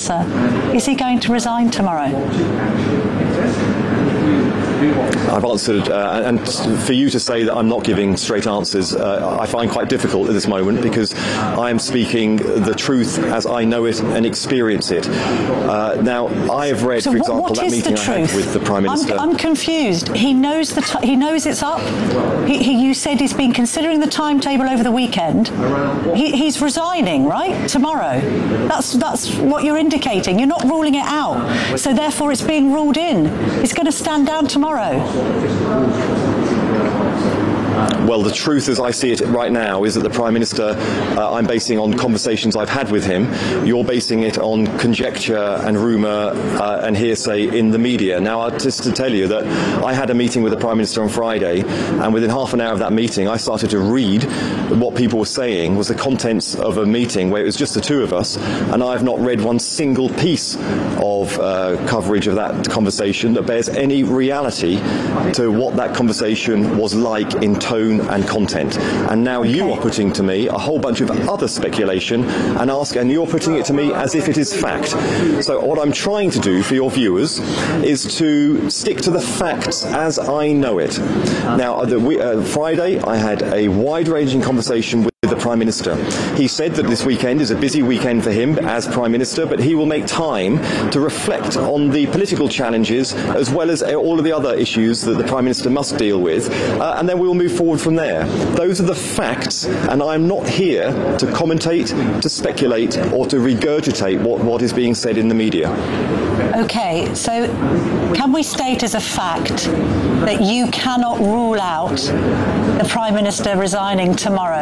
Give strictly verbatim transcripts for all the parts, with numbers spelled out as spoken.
answer. Is he going to resign tomorrow? I've answered, uh, and for you to say that I'm not giving straight answers, uh, I find quite difficult at this moment, because I am speaking the truth as I know it and experience it. Uh, now, I have read, so for what, example, what that is meeting the I truth? had with the Prime Minister. I'm, I'm confused. He knows the t- he knows it's up. He, he, you said he's been considering the timetable over the weekend. He, he's resigning, right? Tomorrow. That's that's what you're indicating. You're not ruling it out. So therefore, it's being ruled in. He's going to stand down tomorrow. Well, the truth as I see it right now is that the Prime Minister, uh, I'm basing on conversations I've had with him. You're basing it on conjecture and rumour uh, and hearsay in the media. Now, uh, just to tell you that I had a meeting with the Prime Minister on Friday, and within half an hour of that meeting, I started to read what people were saying was the contents of a meeting where it was just the two of us, and I've not read one single piece of uh, coverage of that conversation that bears any reality to what that conversation was like in tone and content. And now okay. you are putting to me a whole bunch of other speculation and ask, and you're putting it to me as if it is fact. So what I'm trying to do for your viewers is to stick to the facts as I know it. Now, the, we, uh, Friday, I had a wide-ranging conversation with the Prime Minister. He said that this weekend is a busy weekend for him as Prime Minister, but he will make time to reflect on the political challenges as well as all of the other issues that the Prime Minister must deal with, uh, and then we will move forward from there. Those are the facts, and I'm not here to commentate, to speculate, or to regurgitate what, what is being said in the media. Okay, so can we state as a fact that you cannot rule out the Prime Minister resigning tomorrow?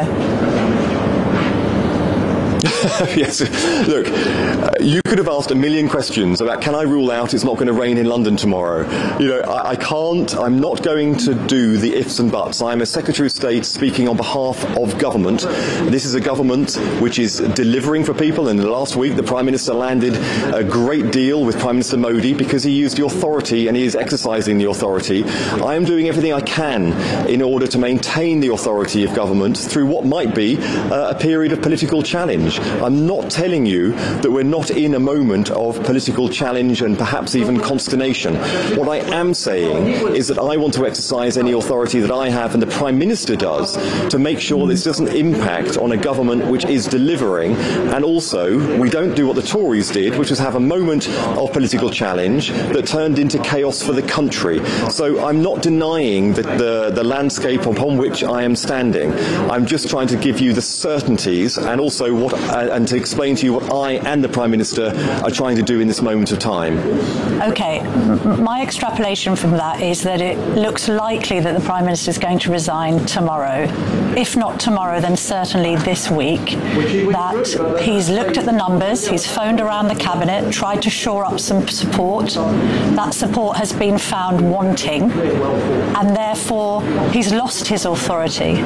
Yes. Look, uh, you could have asked a million questions about, can I rule out it's not going to rain in London tomorrow? You know, I, I can't, I'm not going to do the ifs and buts. I'm a Secretary of State speaking on behalf of government. This is a government which is delivering for people, and last week the Prime Minister landed a great deal with Prime Minister Modi because he used the authority and he is exercising the authority. I am doing everything I can in order to maintain the authority of government through what might be uh, a period of political challenge. I'm not telling you that we're not in a moment of political challenge and perhaps even consternation. What I am saying is that I want to exercise any authority that I have and the Prime Minister does to make sure this doesn't impact on a government which is delivering, and also we don't do what the Tories did, which was have a moment of political challenge that turned into chaos for the country. So I'm not denying the, the, the landscape upon which I am standing. I'm just trying to give you the certainties and also what uh, and to explain to you what I and the Prime Minister are trying to do in this moment of time. Okay, my extrapolation from that is that it looks likely that the Prime Minister is going to resign tomorrow. If not tomorrow, then certainly this week. That he's looked at the numbers, he's phoned around the Cabinet, tried to shore up some support. That support has been found wanting, and therefore he's lost his authority.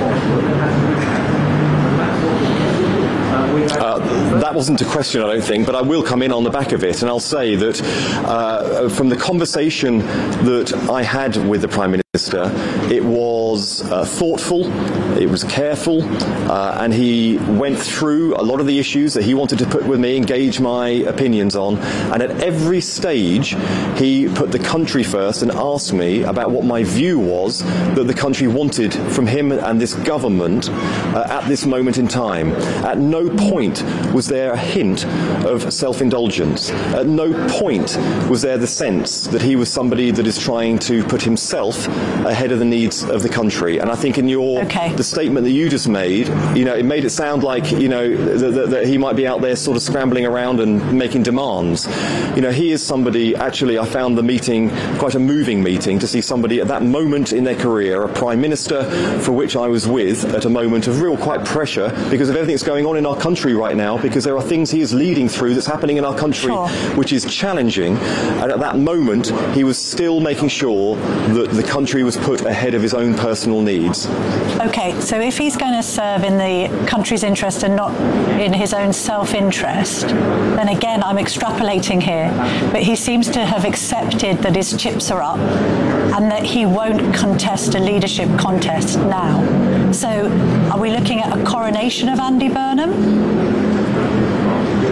Uh, that wasn't a question, I don't think, but I will come in on the back of it, and I'll say that uh, from the conversation that I had with the Prime Minister, it was uh, thoughtful, it was careful, uh, and he went through a lot of the issues that he wanted to put with me, engage my opinions on, and at every stage he put the country first and asked me about what my view was that the country wanted from him and this government uh, at this moment in time. At no point was there a hint of self-indulgence. At no point was there the sense that he was somebody that is trying to put himself ahead of the needs of the country. And I think in your okay. the statement that you just made, you know, it made it sound like, you know, that, that, that he might be out there sort of scrambling around and making demands. You know, he is somebody, actually I found the meeting quite a moving meeting to see somebody at that moment in their career, a Prime Minister for which I was with at a moment of real quite pressure because of everything that's going on in our country right now, because there are things he is leading through that's happening in our country sure. which is challenging, and at that moment he was still making sure that the country was put ahead of his own personal needs. Okay, so if he's going to serve in the country's interest and not in his own self-interest, then again I'm extrapolating here, but he seems to have accepted that his chips are up and that he won't contest a leadership contest now. So are we looking at a coronation of Andy Burnham?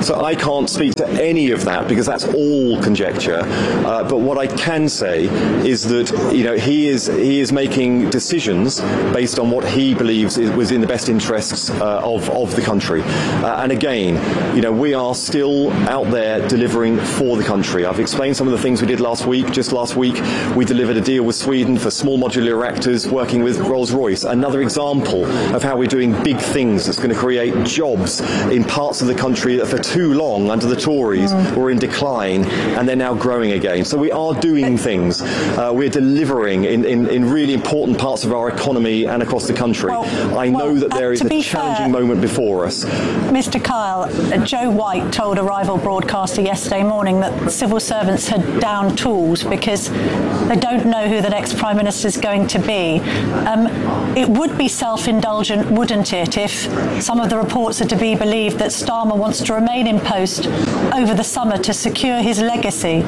So I can't speak to any of that because that's all conjecture. Uh, but what I can say is that, you know, he is he is making decisions based on what he believes is, was in the best interests uh, of of the country. Uh, and again, you know, we are still out there delivering for the country. I've explained some of the things we did last week. Just last week, we delivered a deal with Sweden for small modular reactors, working with Rolls-Royce. Another example of how we're doing big things that's going to create jobs in parts of the country that for too long under the Tories mm. were in decline, and they're now growing again. So we are doing things. Uh, we're delivering in, in, in really important parts of our economy and across the country. Well, I know well, that there uh, is a challenging fair, moment before us. Mister Kyle, uh, Joe White told a rival broadcaster yesterday morning that civil servants had downed tools because they don't know who the next Prime Minister is going to be. Um, it would be self-indulgent, wouldn't it, if some of the reports are to be believed that Starmer wants to remain in post over the summer to secure his legacy?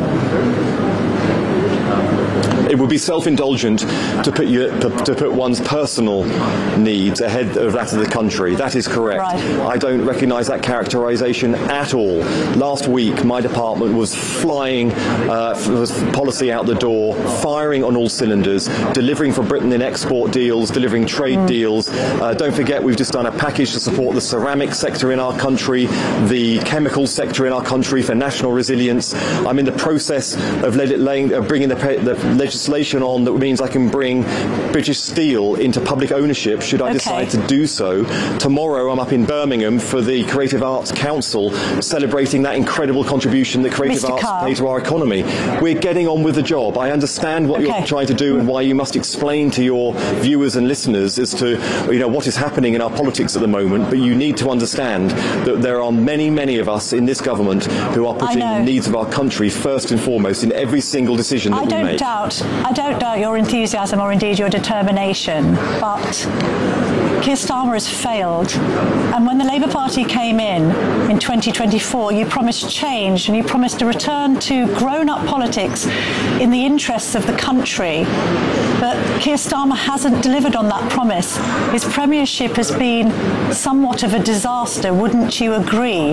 It would be self-indulgent to put you, to put one's personal needs ahead of that of the country. That is correct. Right. I don't recognise that characterisation at all. Last week, my department was flying uh, policy out the door, firing on all cylinders, delivering for Britain in export deals, delivering trade mm. deals. Uh, don't forget, we've just done a package to support the ceramic sector in our country, the chemical sector in our country for national resilience. I'm in the process of, let it laying, of bringing the, the legislation legislation on that means I can bring British Steel into public ownership should I okay. decide to do so. Tomorrow I'm up in Birmingham for the Creative Arts Council, celebrating that incredible contribution that creative Mister arts Carr. pay to our economy. We're getting on with the job. I understand what okay. you're trying to do and why you must explain to your viewers and listeners as to, you know, what is happening in our politics at the moment, but you need to understand that there are many, many of us in this government who are putting the needs of our country first and foremost in every single decision that I we don't make. Doubt, I don't doubt your enthusiasm or indeed your determination, but Keir Starmer has failed. And when the Labour Party came in in twenty twenty-four, you promised change and you promised a return to grown-up politics in the interests of the country. But Keir Starmer hasn't delivered on that promise. His premiership has been somewhat of a disaster, wouldn't you agree?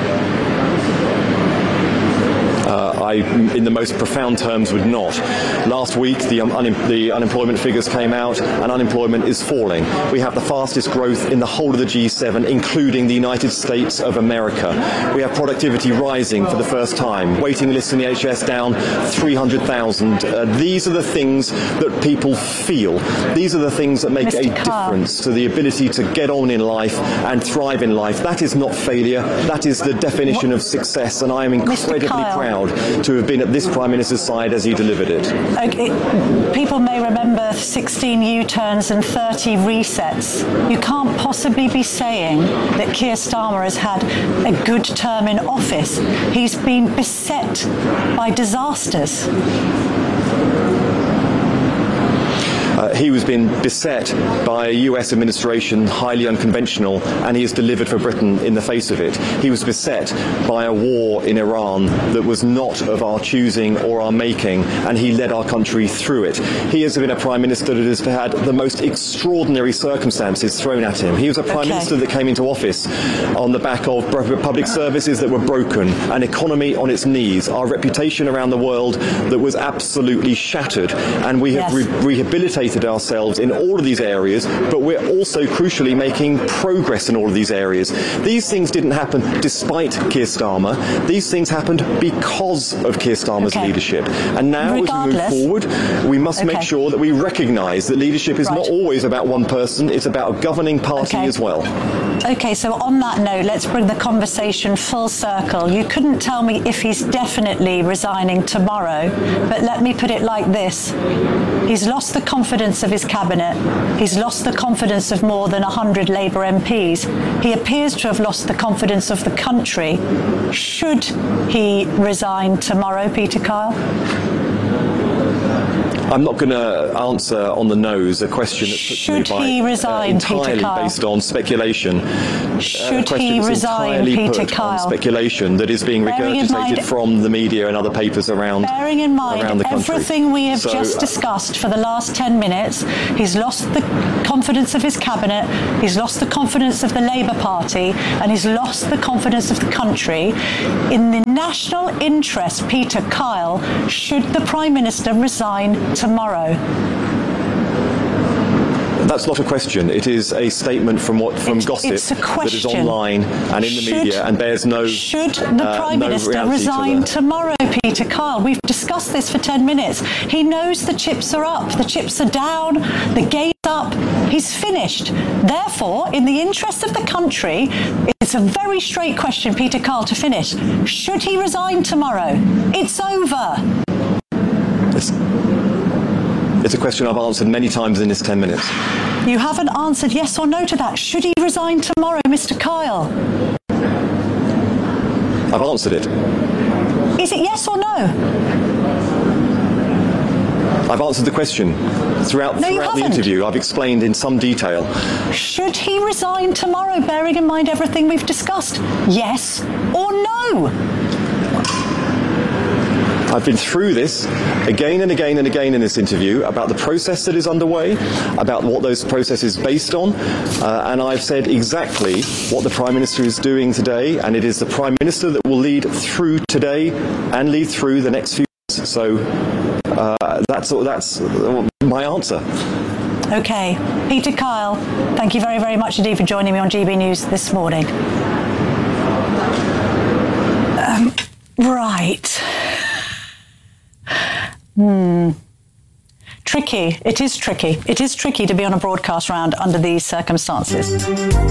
Uh, I, in the most profound terms, would not. Last week, the, um, un the unemployment figures came out, and unemployment is falling. We have the fastest growth in the whole of the G seven, including the United States of America. We have productivity rising for the first time. Waiting lists in the N H S down three hundred thousand. Uh, these are the things that people feel. These are the things that make Mister a Carr. difference to the ability to get on in life and thrive in life. That is not failure. That is the definition of success, and I am incredibly proud to have been at this Prime Minister's side as he delivered it. Okay. People may remember sixteen U-turns and thirty resets. You can't possibly be saying that Keir Starmer has had a good term in office. He's been beset by disasters. Uh, he was being beset by a U S administration highly unconventional, and he has delivered for Britain in the face of it. He was beset by a war in Iran that was not of our choosing or our making, and he led our country through it. He has been a Prime Minister that has had the most extraordinary circumstances thrown at him. He was a Prime okay. Minister that came into office on the back of public services that were broken, an economy on its knees, our reputation around the world that was absolutely shattered, and we have yes. re rehabilitated ourselves in all of these areas, but we're also crucially making progress in all of these areas. These things didn't happen despite Keir Starmer. These things happened because of Keir Starmer's okay. leadership. And now Regardless, as we move forward, we must okay. make sure that we recognise that leadership is right. not always about one person, it's about a governing party okay. as well. Okay, so on that note, let's bring the conversation full circle. You couldn't tell me if he's definitely resigning tomorrow, but let me put it like this. He's lost the confidence of his cabinet. He's lost the confidence of more than one hundred Labour M Ps. He appears to have lost the confidence of the country. Should he resign tomorrow, Peter Kyle? I'm not going to answer on the nose a question that's put Should to me by, he resign, uh, entirely Peter Kyle? based on speculation. Should uh, he resign, Peter put Kyle? On speculation that is being Bearing in regurgitated mind- from the media and other papers around, Bearing in mind around the country. everything we have So, just uh, discussed for the last ten minutes, he's lost the confidence of his cabinet, he's lost the confidence of the Labour Party, and he's lost the confidence of the country. In the national interest, Peter Kyle, should the Prime Minister resign tomorrow? That's not a question. It is a statement from what from It- gossip it's a that is question. online and in the Should- media and bears no Should the uh, Prime no Minister reality to resign the- tomorrow, Peter Kyle? We've discussed this for ten minutes. He knows the chips are up, the chips are down, the game's up. He's finished. Therefore, in the interest of the country, it's a very straight question, Peter Kyle, to finish. Should he resign tomorrow? It's over. It's, it's a question I've answered many times in this ten minutes. You haven't answered yes or no to that. Should he resign tomorrow, Mister Kyle? I've answered it. Is it yes or no? I've answered the question throughout, No, you throughout the haven't. interview. I've explained in some detail. Should he resign tomorrow, bearing in mind everything we've discussed? Yes or no? I've been through this again and again and again in this interview about the process that is underway, about what those processes are based on, uh, and I've said exactly what the Prime Minister is doing today, and it is the Prime Minister that will lead through today and lead through the next few months. So uh, that's, that's my answer. Okay. Peter Kyle, thank you very, very much indeed for joining me on G B News this morning. Um, right. Hmm. Tricky. It is tricky. It is tricky to be on a broadcast round under these circumstances.